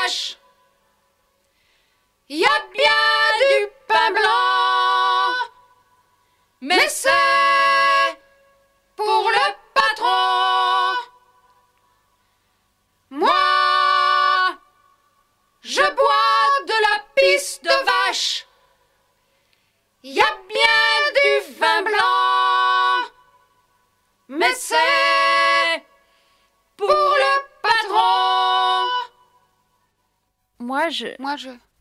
vache. Y a bien du pain blanc, mais c'est pour le patron. Moi, je bois de la pisse de vache. Y a bien du vin blanc, mais c'est pour le patron. Moi, je